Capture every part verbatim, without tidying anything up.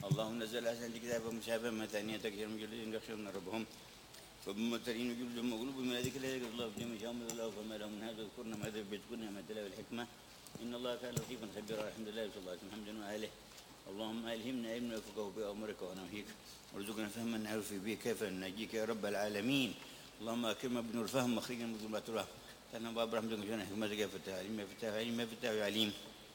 اللهم نزل أحسن الكتاب مشابها مثانية تكثير من جلد يخشون ربهم فبممثلين جلد مغلوب من هذه كلها يقول الله في جميع شامل الله فما لهم من هذا اذكرنا ما ذكرنا ما تلا الحكمة إن الله كان لطيفا خبيرا الحمد لله صلى الله عليه وسلم الحمد لله وآله. اللهم ألهمنا علما يفقه بأمرك ونهيك وارزقنا فهما نعرف به كيف ننجيك يا رب العالمين. اللهم أكرمنا بنور الفهم مخرجنا من ظلمات الوهم كان باب رحمتك وجنة حكمتك يا فتاح علم يا فتاح علم يا فتاح عليم.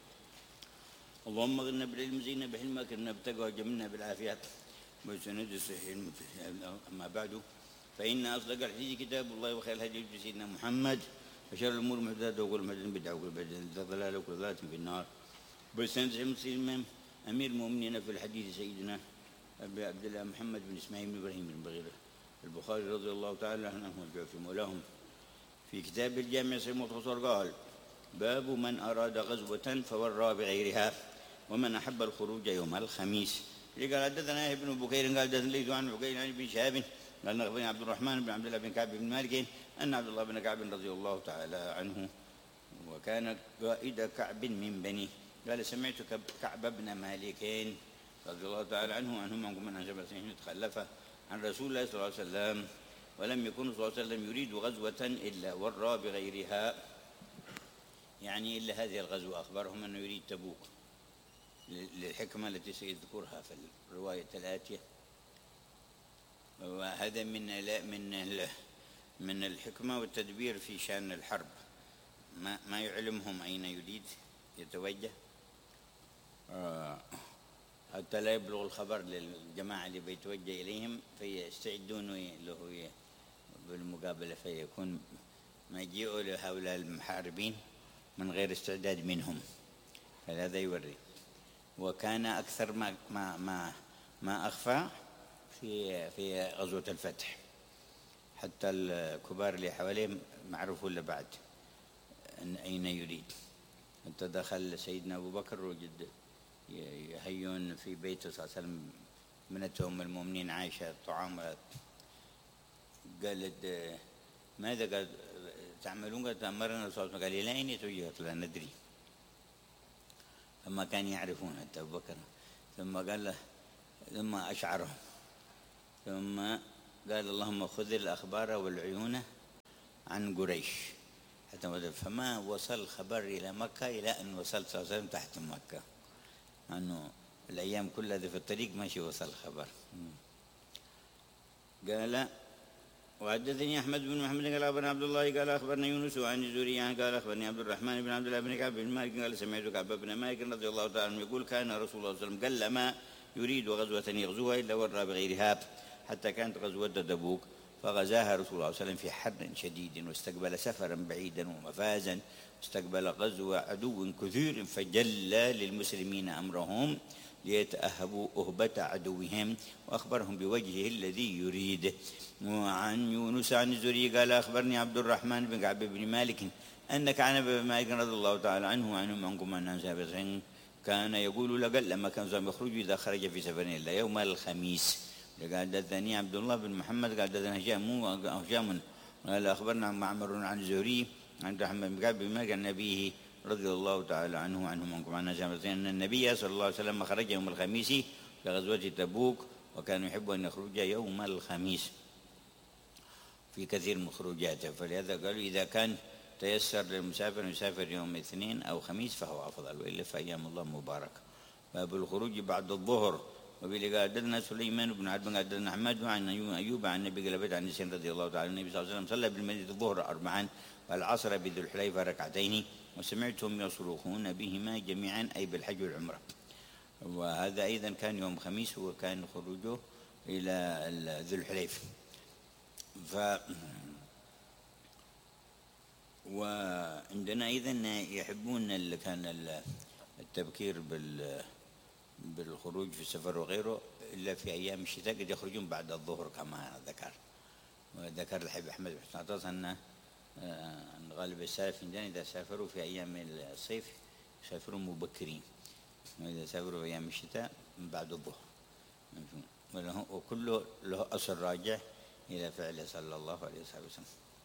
اللهم اغننا بالعلم زينا بحلمك اكرمنا بالتقوى وجملنا بالعافيات وسند الصحيح. أما بعد فإن أصدق الحديث كتاب الله وخير الهدي سيدنا محمد وشر الأمور محدثاتها وكل محدثة بدعة وكل بدعة ضلالة وكل ضلالة في النار. بسند المسلم أمير المؤمنين في الحديث سيدنا أبي عبد الله محمد بن إسماعيل بن إبراهيم بن بغيرة البخاري رضي الله تعالى عنه وجعل في مولاهم في كتاب الجامع المختصر قال: باب من أراد غزوة فورى بغيرها ومن أحب الخروج يوم الخميس. قال حدثنا ابن بكير قال حدثنا ليث عن بكير عن ابن شهاب قال أخبرني عبد الرحمن بن عبد الله بن كعب بن مالك أن عبد الله بن كعب رضي الله تعالى عنه وكان قائد كعب من بني قال: سمعت كعب بن مالك رضي الله تعالى عنه وعنهم عنكم من أنجب سنين تخلف عن رسول الله صلى الله عليه وسلم ولم يكن صلى الله عليه وسلم يريد غزوة إلا ورى بغيرها، يعني إلا هذه الغزوة أخبرهم أنه يريد تبوك للحكمة التي سيذكرها في الرواية الآتية. وهذا من من من الحكمة والتدبير في شأن الحرب، ما ما يعلمهم أين يريد يتوجه حتى لا يبلغ الخبر للجماعة اللي بيتوجه إليهم فيستعدون له بالمقابلة، فيكون مجيء لهؤلاء المحاربين من غير استعداد منهم، فهذا يوري. وكان أكثر ما ما ما, ما أخفى في في غزوة الفتح، حتى الكبار اللي حواليه ما عرفوا إلا بعد أين يريد. حتى دخل سيدنا أبو بكر وجد يهيون في بيته صلى الله عليه وسلم ابنتهم المؤمنين عائشة الطعام، قالت: ماذا قال تعملون؟ قالت: أمرنا صلى الله عليه وسلم. قال: إلى أين يتوجهت؟ لا ندري. فما كان يعرفون حتى أبو بكر. ثم قال له ثم أشعرهم ثم قال: اللهم خذ الأخبار والعيون عن قريش حتى. فما وصل خبر إلى مكة إلى أن وصل صلى الله عليه وسلم تحت مكة، أنه الأيام كلها في الطريق ماشي وصل خبر. قال: وحدثني أحمد بن محمد قال أخبرنا عبد الله قال أخبرنا يونس عن الزهري قال أخبرني عبد الرحمن بن عبد الله بن كعب بن مالك قال: سمعت كعب بن مالك رضي الله تعالى عنه يقول: كان رسول الله صلى الله عليه وسلم قل ما يريد غزوة يغزوها إلا ورى بغيرها، حتى كانت غزوة تبوك فغزاها رسول الله صلى الله عليه وسلم في حر شديد، واستقبل سفرا بعيدا ومفازا، واستقبل غزو عدو كثير، فجلى للمسلمين أمرهم ليتأهبوا أهبة عدوهم وأخبرهم بوجهه الذي يريد. وعن يونس عن الزهري قال: أخبرني عبد الرحمن بن كعب بن مالك أن كعب بن مالك رضي الله تعالى عنه وعنهم عنكم أن كان يقول: لقل لما كان زم يخرج إذا خرج في سفر إلا يوم الخميس. قال: حدثني عبد الله بن محمد قال: حدثنا هشام هشام قال: أخبرنا معمر عن الزهري عن عبد الرحمن بن كعب بن مالك عن أبيه رضي الله تعالى عنه وعنهم عنكم أن النبي صلى الله عليه وسلم خرج يوم الخميس لغزوة تبوك، وكان يحب أن يخرج يوم الخميس في كثير من خروجاته، فلهذا قالوا إذا كان تيسر للمسافر يسافر يوم اثنين أو خميس فهو أفضل، وإلا فأيام الله مباركة. باب الخروج بعد الظهر. وبه قال: حدثنا سليمان بن عبد قال: حدثنا أحمد عن أيوب عن النبي قال: عن نسين رضي الله تعالى النبي صلى الله عليه وسلم صلى بالمدينة الظهر أربعا والعصر بذو الحليفة ركعتين، وسمعتهم يصرخون بهما جميعا أي بالحج والعمرة. وهذا أيضا كان يوم خميس وكان خروجه إلى ذو الحليفة. ف وعندنا أيضا يحبون اللي كان التبكير بال بالخروج في السفر وغيره، إلا في أيام الشتاء قد يخرجون بعد الظهر كما ذكر. وذكر الحبيب أحمد بن حسن أن غالب السلف عندنا إذا سافروا في أيام الصيف يسافرون مبكرين، وإذا سافروا في أيام الشتاء بعد الظهر، وكله له أصل راجع إلى فعله صلى الله عليه وسلم.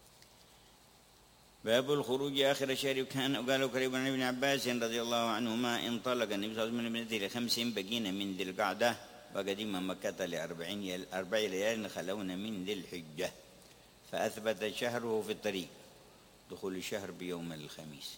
باب الخروج آخر الشهر. كان وقالوا قريب عن ابن عباس رضي الله عنهما: انطلق النبي صلى الله عليه وسلم من المدينة لخمس بقين من ذي القعدة وقدم مكة لأربعين أربع ليال خلون من ذي الحجة، فأثبت شهره في الطريق دخول الشهر بيوم الخميس.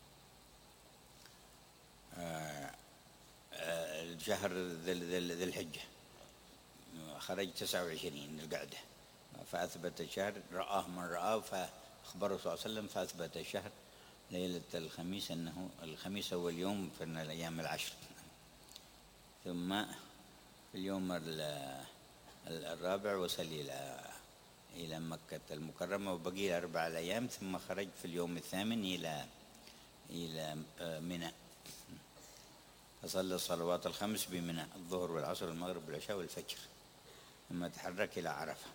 آه آه شهر ذي الحجة خرج تسعة وعشرين القعدة، فأثبت الشهر، رآه من رآه فأخبره صلى الله عليه وسلم فأثبت الشهر ليلة الخميس، أنه الخميس هو اليوم في الأيام العشر. ثم في اليوم الرابع وصل إلى إلى مكة المكرمة وبقي أربعة أيام، ثم خرج في اليوم الثامن إلى إلى منى، فصلى الصلوات الخمس بمنى، الظهر والعصر والمغرب والعشاء والفجر، ثم تحرك إلى عرفة.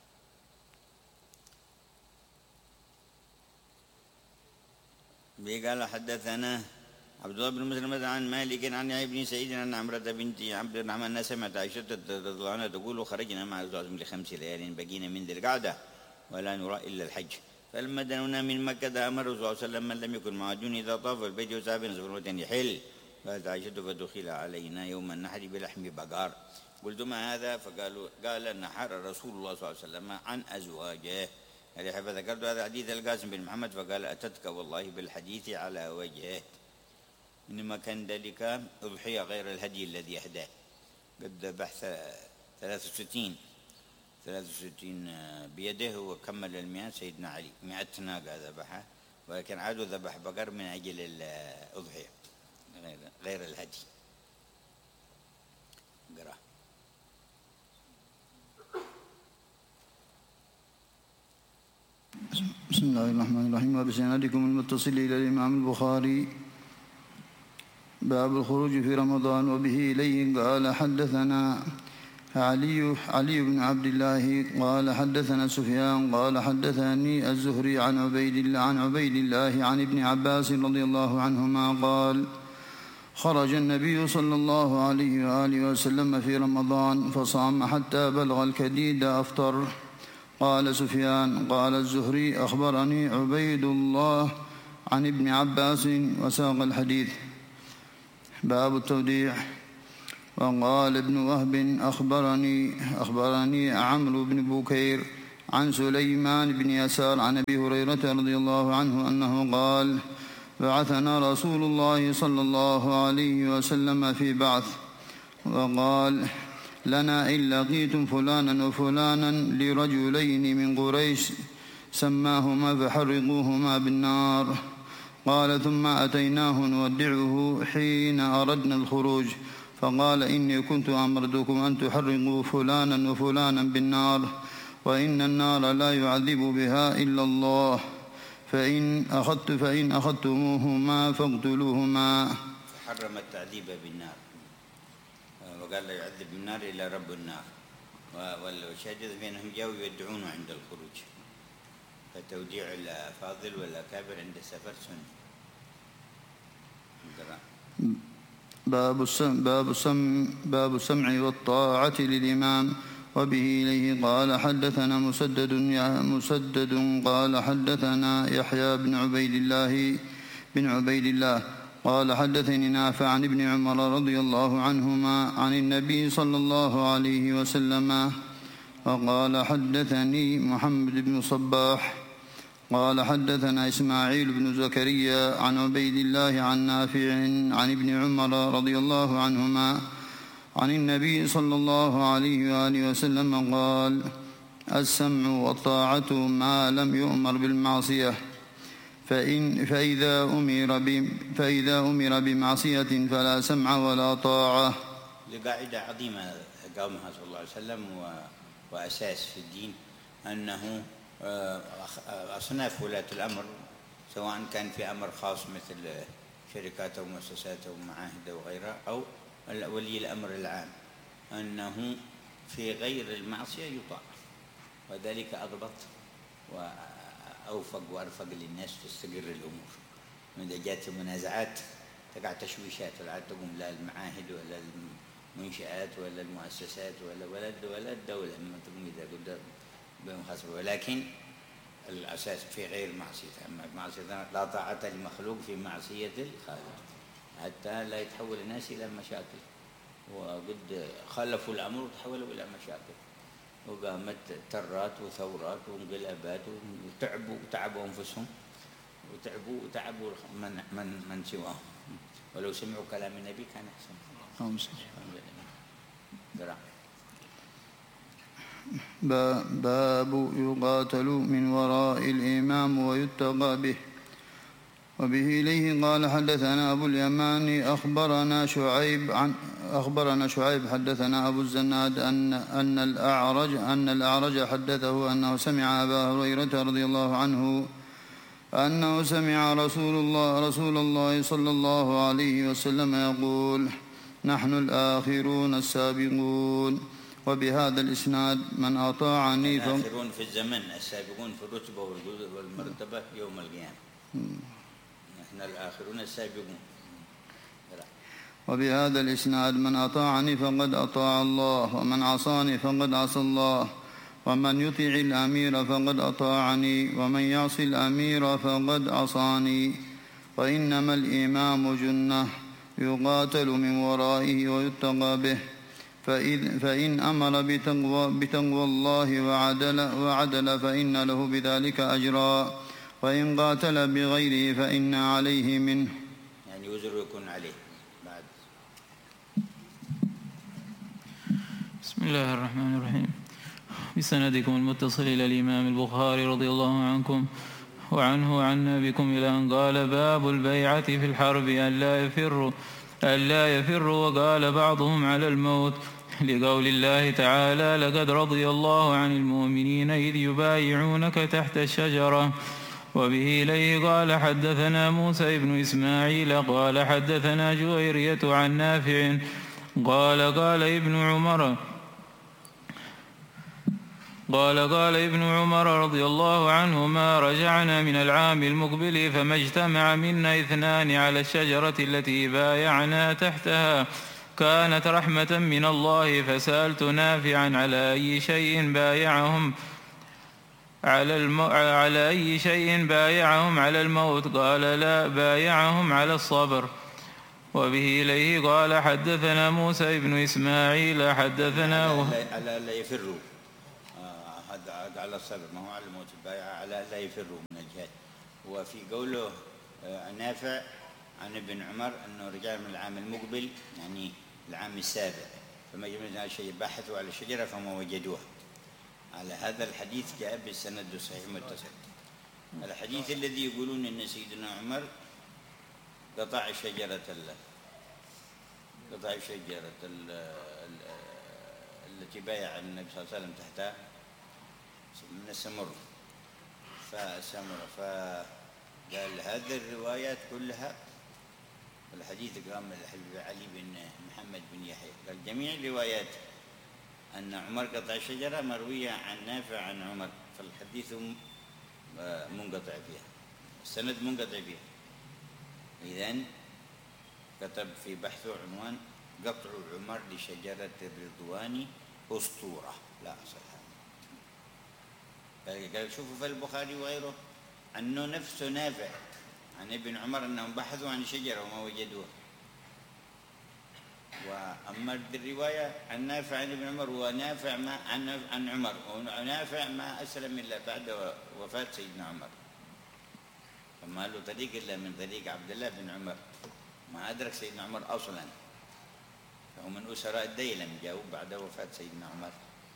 قال حدثنا عبد الله بن مسلم عن مالك عن ابن سعيد عن عمرة بنت عبد الرحمن سمعت عائشة رضي الله عنها تقول خرجنا مع الرسول لخمس ليال بقينا من ذي القعدة ولا نرى إلا الحج، فلما دنونا من مكة أمر الرسول صلى الله عليه وسلم من لم يكن مع جن إذا طاف البيت وساب نصف يحل. قالت عائشة فدخل علينا يوم النحر بلحم بقار، قلت ما هذا؟ فقالوا قال نحر رسول الله صلى الله عليه وسلم عن أزواجه. فذكرت هذا حديث القاسم بن محمد فقال أتتك والله بالحديث على وجهه، إنما كان ذلك أضحية غير الهدي الذي أهداه. قد ذبح ثلاثة وستين ثلاثة وستين بيده وكمل المئة سيدنا علي، مئة ناقة ذبحها، ولكن عادوا ذبح بقر من أجل الأضحية غير, غير الهدي. قرأ. بسم الله الرحمن الرحيم. وبسندكم المتصل إلى الإمام البخاري باب الخروج في رمضان وبه إليه قال حدثنا علي علي بن عبد الله قال حدثنا سفيان قال حدثني الزهري عن عبيد الله عن عبيد الله عن ابن عباس رضي الله عنهما قال خرج النبي صلى الله عليه وآله وسلم في رمضان فصام حتى بلغ الكديد أفطر. قال سفيان قال الزهري أخبرني عبيد الله عن ابن عباس وساق الحديث. باب التوديع. وقال ابن وهب أخبرني أخبرني عمرو بن بكير عن سليمان بن يسار عن أبي هريرة رضي الله عنه أنه قال بعثنا رسول الله صلى الله عليه وسلم في بعث وقال لنا إن لقيتم فلانا وفلانا لرجلين من قريش سماهما فحرقوهما بالنار. قال ثم أتيناه نودعه حين أردنا الخروج فقال إني كنت أمرتكم أن تحرقوا فلانا وفلانا بالنار وإن النار لا يعذب بها إلا الله فإن أخذت فإن أخذتموهما فاقتلوهما. حرم التعذيب بالنار وقال لا يعذب بالنار إلا رب النار، والشاهد بأنهم جاءوا يدعونه عند الخروج، فتوديع الأفاضل والأكابر عند السفر سنة. باب السمع باب السمع باب السمع والطاعة للإمام وبه إليه قال حدثنا مسدد مسدد قال حدثنا يحيى بن عبيد الله بن عبيد الله قال حدثني نافع عن ابن عمر رضي الله عنهما عن النبي صلى الله عليه وسلم وقال حدثني محمد بن صباح قال حدثنا إسماعيل بن زكريا عن عبيد الله عن نافع عن ابن عمر رضي الله عنهما عن النبي صلى الله عليه وآله وسلم قال السمع والطاعة ما لم يؤمر بالمعصية فإن فإذا أمر فإذا أمر بمعصية فلا سمع ولا طاعة. لقاعدة عظيمة قامها صلى الله عليه وسلم وأساس في الدين أنه أصناف ولاة الأمر سواء كان في أمر خاص مثل شركات أو مؤسسات أو معاهد أو غيرها أو ولي الأمر العام أنه في غير المعصية يطاع، وذلك أضبط وأوفق وأرفق للناس تستقر الأمور. إذا جاءت منازعات تقع تشويشات ولا تقوم لا المعاهد ولا المنشآت ولا المؤسسات ولا ولا ولا الدولة ما تقوم إذا قدر بمحاسبة، ولكن الأساس في غير معصية. أما معصية لا طاعة لمخلوق في معصية الخالق حتى لا يتحول الناس إلى مشاكل. وقد خالفوا الأمر وتحولوا إلى مشاكل، وقامت ترات وثورات وانقلابات وتعبوا وتعبوا أنفسهم وتعبوا وتعبوا من من من سواهم، ولو سمعوا كلام النبي كان أحسن. باب يقاتل من وراء الإمام ويتقى به. وبه إليه قال حدثنا أبو اليماني أخبرنا شعيب عن أخبرنا شعيب حدثنا أبو الزناد أن أن الأعرج أن الأعرج حدثه أنه سمع أبا هريرة رضي الله عنه أنه سمع رسول الله رسول الله صلى الله عليه وسلم يقول: نحن الآخرون السابقون. وبهذا الإسناد من أطاعني الآخرون في الزمن، السابقون في الرتبة والمرتبة يوم القيامة. نحن الآخرون السابقون. وبهذا الإسناد من أطاعني فقد أطاع الله، ومن عصاني فقد عصى الله، ومن يطع الأمير فقد أطاعني، ومن يعصي الأمير فقد عصاني. وإنما الإمام جنة يقاتل من ورائه ويتقى به، فإن أمر بتقوى, بتقوى الله وعدل, وعدل فإن له بذلك أجرا، وإن قاتل بغيره فإن عليه منه، يعني وزر يكون عليه. بعد بسم الله الرحمن الرحيم. بسندكم المتصل إلى الإمام البخاري رضي الله عنكم وعنه وعنا بكم إلى أن قال: باب البيعة في الحرب ألا يفروا ألا يفروا وقال بعضهم على الموت، لقول الله تعالى: لقد رضي الله عن المؤمنين إذ يبايعونك تحت الشجرة. وبه إليه قال حدثنا موسى بن إسماعيل قال حدثنا جويرية عن نافع قال قال ابن عمر قال قال ابن عمر رضي الله عنهما: رجعنا من العام المقبل فما اجتمع منا اثنان على الشجرة التي بايعنا تحتها، كانت رحمة من الله، فسألت نافعا على أي شيء بايعهم على, الم... على أي شيء بايعهم على الموت؟ قال: لا، بايعهم على الصبر. وبه إليه قال حدثنا موسى بن إسماعيل حدثنا على لا يفروا، هذا آه على الصبر، ما هو على الموت، البايع على لا يفروا من الجهاد. وفي قوله آه نافع عن ابن عمر أنه رجال من العام المقبل يعني العام السابع، فما جمعنا شيء بحثوا على الشجرة فما وجدوها. على هذا الحديث جاء بالسند الصحيح متصل. الحديث الذي يقولون أن سيدنا عمر قطع شجرة الله قطع شجرة التي بايع النبي صلى الله عليه وسلم تحتها من السمر، فسمر فقال هذه الروايات كلها الحديث قام علي بن محمد بن يحيى، قال جميع الروايات أن عمر قطع شجرة مروية عن نافع عن عمر، فالحديث منقطع فيها، السند منقطع فيها. إذن كتب في بحثه عنوان: قطع عمر لشجرة الرضوان أسطورة لا أصل. قال شوفوا في البخاري وغيره أنه نفسه نافع عن ابن عمر أنهم بحثوا عن شجرة وما وجدوها. وأما الرواية عن نافع عن ابن عمر ونافع ما عن عن عمر، ونافع ما أسلم إلا بعد وفاة سيدنا عمر، فما له طريق إلا من طريق عبد الله بن عمر، ما أدرك سيدنا عمر أصلا، فهو من أسراء الديلم جاءوا بعد وفاة سيدنا عمر.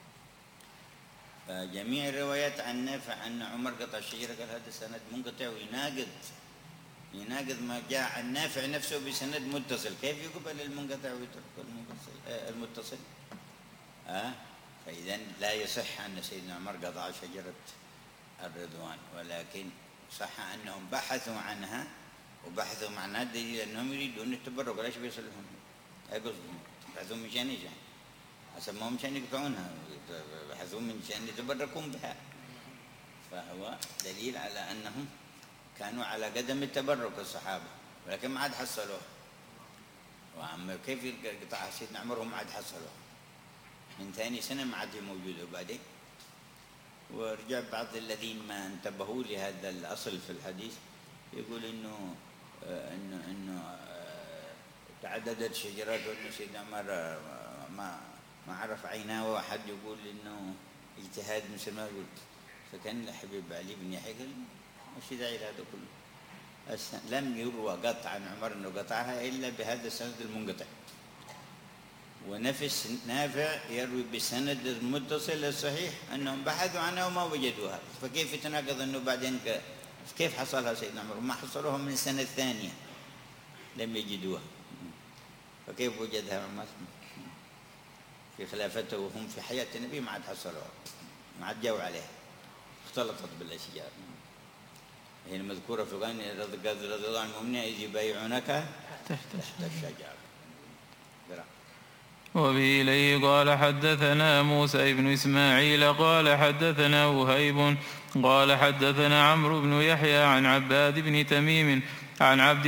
فجميع الروايات عن نافع أن عمر قطع الشجرة قال هذا السند منقطع ويناقض يناقض ما جاء عن نافع نفسه بسند متصل. كيف يقبل المنقطع ويترك المتصل؟ آه فإذا لا يصح أن سيدنا عمر قطع شجرة الرضوان، ولكن صح أنهم بحثوا عنها، وبحثوا عنها دليل أنهم يريدون التبرك، ولا شيء بيصل لهم. أي قصدهم بحثوا من شان يجان حسب ما هم شان يقطعونها، بحثوا من شان يتبركون بها، فهو دليل على أنهم كانوا على قدم التبرك الصحابة، ولكن ما عاد حصلوه. وأما كيف قطع سيدنا عمر هم عاد حصلوه من ثاني سنة ما عاد موجودة. وبعدين ورجع بعض الذين ما انتبهوا لهذا الأصل في الحديث يقول إنه إنه إنه تعددت شجرات وأن سيدنا عمر ما ما عرف عيناه، وأحد يقول إنه اجتهاد مثل ما قلت. فكان الحبيب علي بن يحيى قال مش داعي لهذا كله. لم يروى قطع عن عمر أنه قطعها إلا بهذا السند المنقطع، ونفس نافع يروي بسند المتصل الصحيح أنهم بحثوا عنها وما وجدوها. فكيف يتناقض أنه بعدين كيف حصلها سيدنا عمر؟ ما حصلوها من السنة الثانية لم يجدوها، فكيف وجدها عمر في خلافته وهم في حياة النبي؟ ما عاد حصلوها، ما عاد جاوا عليها، اختلطت بالأشجار. هي المذكورة في القرآن رضي الله عن المؤمنين إذ يبايعونك تحت الشجرة. وبه إليه قال حدثنا موسى بن إسماعيل قال حدثنا وهيب قال حدثنا عمرو بن يحيى عن عباد بن تميم عن عبد